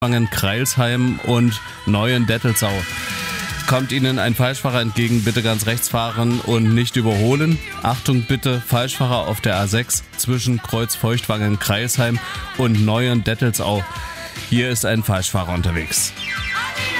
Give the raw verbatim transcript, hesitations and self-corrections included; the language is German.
Kreilsheim und Neuendettelsau. Kommt Ihnen ein Falschfahrer entgegen, bitte ganz rechts fahren und nicht überholen. Achtung bitte, Falschfahrer auf der A sechs zwischen Kreuz Feuchtwangen Kreilsheim und Neuendettelsau. Hier ist ein Falschfahrer unterwegs.